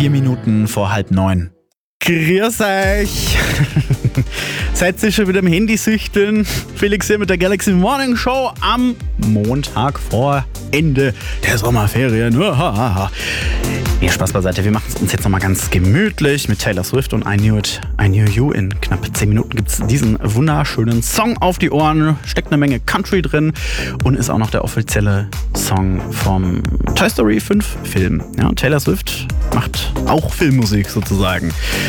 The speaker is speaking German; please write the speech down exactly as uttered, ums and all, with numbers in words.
Vier Minuten vor halb neun. Grüß euch! Seid ihr schon wieder im Handy süchteln? Felix hier mit der Galaxy Morning Show am Montag vor Ende der Sommerferien. Nee, Spaß beiseite. Wir machen es uns jetzt nochmal ganz gemütlich mit Taylor Swift und I Knew It, I Knew You. In knapp zehn Minuten gibt es diesen wunderschönen Song auf die Ohren. Steckt eine Menge Country drin und ist auch noch der offizielle Song vom Toy Story fünf Film. Ja, Taylor Swift macht auch Filmmusik sozusagen.